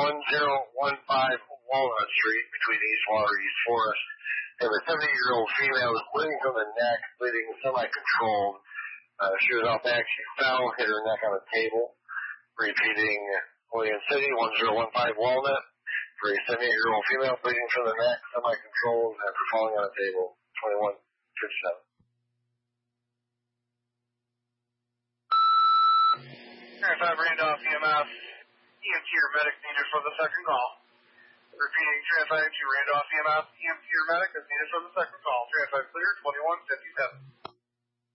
Walnut Street between East Water and East Forest. And a 70-year-old female was bleeding from the neck, bleeding semi-controlled. She was out back. She fell, hit her neck on a table. Repeating, William City, 1015 Walnut. For a 78-year-old female bleeding from the neck, semi-controlled, after falling on a table, 2157. Transit Randolph EMS, EMT or medic needed for the second call. Repeating, Transit to Randolph EMS, EMT or medic is needed for the second call. Transit clear, 2157.